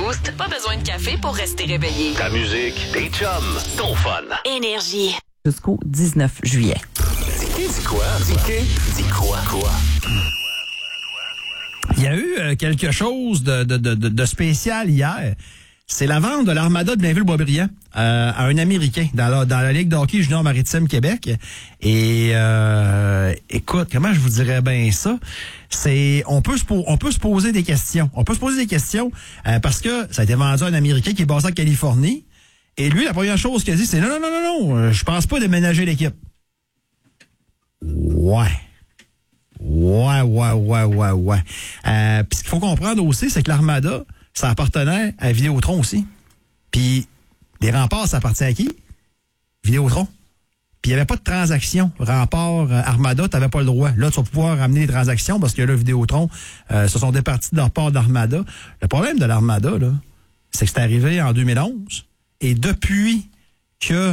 Boost, pas besoin de café pour rester réveillé. Ta musique, tes chums, ton fun. Énergie. Jusqu'au 19 juillet. Dis quoi? Dis quoi? Il y a eu quelque chose de spécial hier. C'est la vente de l'Armada de Blainville-Boisbriand à un Américain dans la Ligue de hockey junior maritime Québec. Et écoute, comment je vous dirais bien ça? On peut se poser des questions. On peut se poser des questions parce que ça a été vendu à un Américain qui est basé en Californie. Et lui, la première chose qu'il a dit, c'est non, je pense pas déménager l'équipe. Ouais. Puis ce qu'il faut comprendre aussi, c'est que l'Armada, ça appartenait à Vidéotron aussi. Puis les remparts, ça appartient à qui? Vidéotron. Puis il n'y avait pas de transaction. Rempart, Armada, tu n'avais pas le droit. Là, tu vas pouvoir ramener les transactions parce que là, Vidéotron se sont départis de leur part d'Armada. Le problème de l'Armada, là, c'est que c'est arrivé en 2011. Et depuis que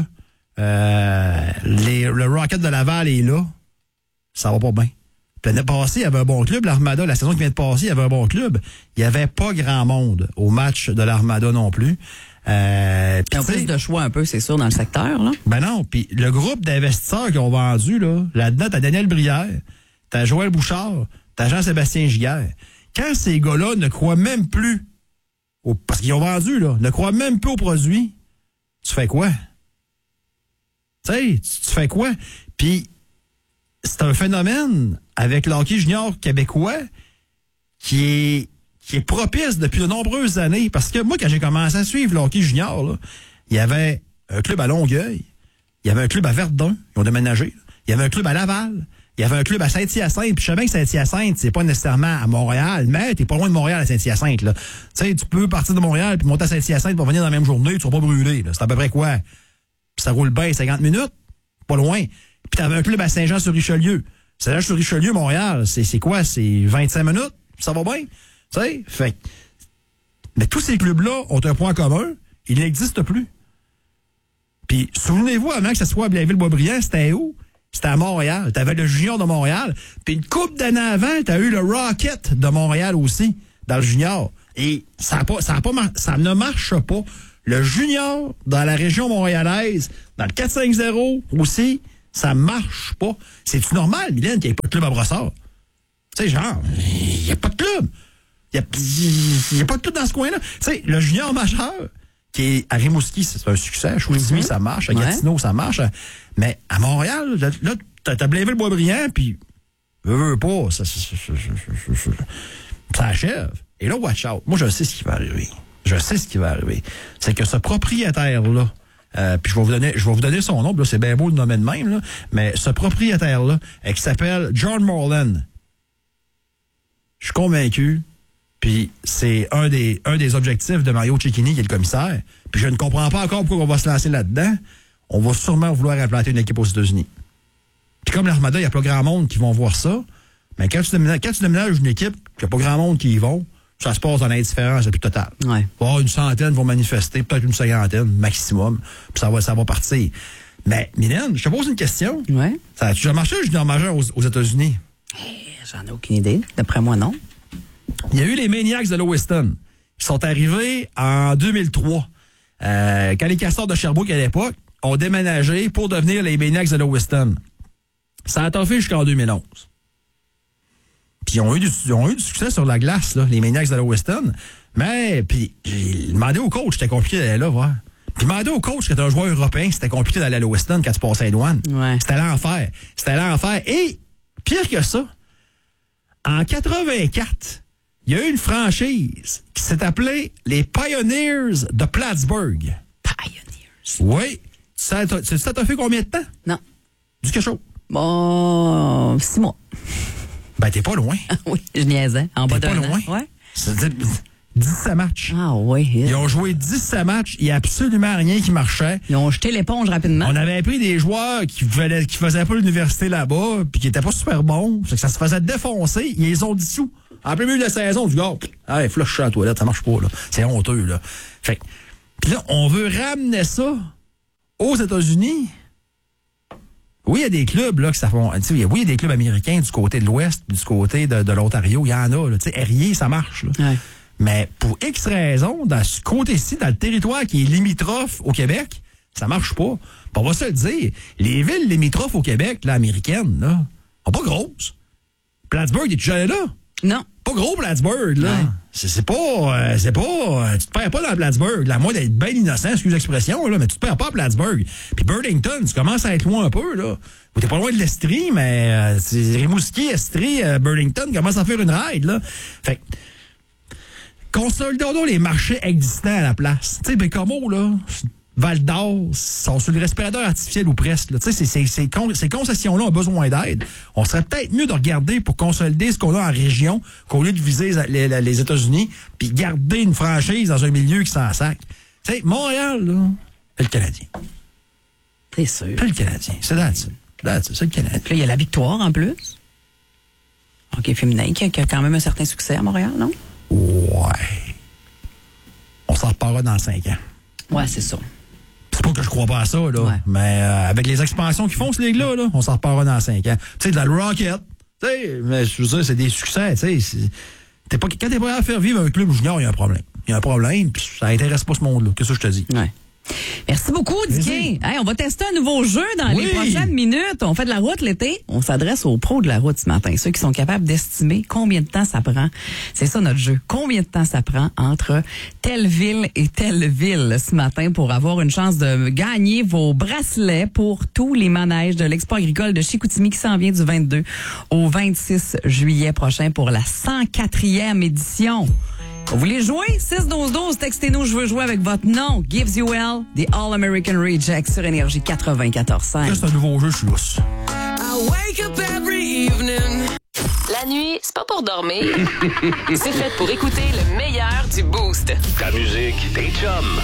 le Rocket de Laval est là, ça va pas bien. L'année passée, il y avait un bon club, l'Armada. La saison qui vient de passer, il y avait un bon club. Il n'y avait pas grand monde au match de l'Armada non plus. Ils ont plus de choix un peu, c'est sûr, dans le secteur, là. Ben non. Puis le groupe d'investisseurs qui ont vendu, là-dedans, t'as Daniel Brière, t'as Joël Bouchard, t'as Jean-Sébastien Giguère. Quand ces gars-là ne croient même plus, parce qu'ils ont vendu, ne croient même plus au produit, tu fais quoi? Tu sais, tu fais quoi? Puis c'est un phénomène avec le hockey junior québécois qui est propice depuis de nombreuses années. Parce que moi, quand j'ai commencé à suivre le hockey junior, là, il y avait un club à Longueuil, il y avait un club à Verdun, ils ont déménagé, il y avait un club à Laval, il y avait un club à Saint-Hyacinthe. Puis je sais bien que Saint-Hyacinthe, c'est pas nécessairement à Montréal, mais t'es pas loin de Montréal à Saint-Hyacinthe. Tu sais, tu peux partir de Montréal puis monter à Saint-Hyacinthe pour venir dans la même journée, tu seras pas brûlé. Là. C'est à peu près quoi? Puis ça roule bien 50 minutes, pas loin. Puis t'avais un club à Saint-Jean-sur-Richelieu. Saint-Jean-sur-Richelieu, Montréal, c'est quoi? C'est 25 minutes? Ça va bien? Tu sais? Fait. Mais tous ces clubs-là ont un point commun. Ils n'existent plus. Puis, souvenez-vous, avant que ce soit à Blainville-Boisbriand, c'était où? C'était à Montréal. T'avais le junior de Montréal. Puis une couple d'années avant, t'as eu le Rocket de Montréal aussi, dans le junior. Et ça ne marche pas. Le junior, dans la région montréalaise, dans le 4-5-0 aussi, ça marche pas. C'est-tu normal, Mylène, qu'il n'y ait pas de club à Brossard? Tu sais, genre, il n'y a pas de club. Il n'y a pas de club dans ce coin-là. Tu sais, le junior majeur, qui est à Rimouski, c'est un succès. À Chicoutimi, ça marche. À Gatineau, ça marche. Mais à Montréal, là, t'as Blainville-Boisbriand, puis veux pas, ça achève. Et là, watch out. Moi, je sais ce qui va arriver. C'est que ce propriétaire-là, puis je vais vous donner son nom, là, c'est bien beau le nommer de même, là, mais ce propriétaire-là, qui s'appelle John Morland, je suis convaincu, puis c'est un des objectifs de Mario Cecchini, qui est le commissaire, puis je ne comprends pas encore pourquoi on va se lancer là-dedans. On va sûrement vouloir implanter une équipe aux États-Unis. Puis comme l'Armada, il n'y a pas grand monde qui vont voir ça, mais quand tu déménages une équipe, il n'y a pas grand monde qui y vont, ça se passe dans l'indifférence la plus totale. Ouais. Une centaine vont manifester, peut-être une cinquantaine maximum, puis ça va partir. Mais, Mylène, je te pose une question. Ouais. Ça a-tu déjà marché le junior majeur aux États-Unis? J'en ai aucune idée. D'après moi, non. Il y a eu les Maniacs de Lewiston qui sont arrivés en 2003. Quand les Castors de Sherbrooke, à l'époque, ont déménagé pour devenir les Maniacs de Lewiston. Ça a toffé jusqu'en 2011. Puis ils ont eu du succès sur la glace, là, les Maniacs de Lewiston. Mais, puis, j'ai demandé au coach, c'était compliqué d'aller là, voir. Puis demandé au coach, qui était un joueur européen, c'était compliqué d'aller à Lewiston quand tu passais à douane. Ouais. C'était l'enfer. Et, pire que ça, en 84, il y a eu une franchise qui s'est appelée les Pioneers de Plattsburgh. Pioneers? Oui. Ça t'a fait combien de temps? Non. Du quelque chose? Bon, 6 mois. Ben, t'es pas loin. Oui, je niaisais. En bas d'un an. Loin. Ouais. C'est 17 matchs. Ah oui. Ils ont joué 17 matchs. Il n'y a absolument rien qui marchait. Ils ont jeté l'éponge rapidement. On avait pris des joueurs qui faisaient pas l'université là-bas puis qui étaient pas super bons. C'est que ça se faisait défoncer. Ils les ont dissous. En plein milieu de la saison, du gars, hey, flush à la toilette, ça marche pas, là. C'est honteux, là. Fait puis là, on veut ramener ça aux États-Unis. Oui, il y a des clubs là que ça font. Oui, il y a des clubs américains du côté de l'Ouest, du côté de l'Ontario, il y en a. Tu sais, Erie, ça marche. Là. Ouais. Mais pour X raisons, dans ce côté-ci, dans le territoire qui est limitrophe au Québec, ça marche pas. Puis on va se le dire, les villes limitrophes au Québec, là, américaines, là, sont pas grosses. Plattsburgh, es-tu jamais là? Non. Pas gros Plattsburgh, là. Ouais. C'est pas, tu te perds pas dans Plattsburgh. À moins d'être bien innocent, excuse l'expression, là, mais tu te perds pas à Plattsburgh. Puis Burlington, tu commences à être loin un peu, là. T'es pas loin de l'Estrie, mais Rimouski, Estrie, Burlington commence à faire une ride, là. Fait consolidons les marchés existants à la place. Tu sais, Bécomo, là, Val-d'Or, sont sur le respirateur artificiel ou presque. Tu sais, ces concessions-là ont besoin d'aide. On serait peut-être mieux de regarder pour consolider ce qu'on a en région qu'au lieu de viser les États-Unis puis garder une franchise dans un milieu qui s'en sac. Tu sais, Montréal, là, c'est le Canadien. C'est sûr. C'est le Canadien. C'est le Canadien. Puis là, il y a la Victoire en plus. OK, féminin, qui a quand même un certain succès à Montréal, non? Ouais. On s'en reparlera dans 5 ans. Ouais, c'est ça. C'est pas que je crois pas à ça, là. Ouais. Mais avec les expansions qu'ils font, ces ligues-là, là, on s'en reparlera dans 5 ans. Tu sais, dans le Rocket, tu sais, mais je veux dire, c'est des succès, tu sais. Quand t'es pas à faire vivre un club junior, il y a un problème. Il y a un problème, puis ça intéresse pas ce monde-là. Qu'est-ce que je te dis? Ouais. Merci beaucoup, Dicky. Hey, on va tester un nouveau jeu dans les prochaines minutes. On fait de la route l'été. On s'adresse aux pros de la route ce matin, ceux qui sont capables d'estimer combien de temps ça prend. C'est ça notre jeu. Combien de temps ça prend entre telle ville et telle ville ce matin pour avoir une chance de gagner vos bracelets pour tous les manèges de l'Expo agricole de Chicoutimi qui s'en vient du 22 au 26 juillet prochain pour la 104e édition. Vous voulez jouer? 6-12-12, textez-nous, je veux jouer avec votre nom. Gives You Well, The All-American Reject sur Énergie 94.5. C'est un nouveau jeu, je suis lousse. La nuit, c'est pas pour dormir. C'est fait pour écouter le meilleur du Boost. Ta musique, tes chums,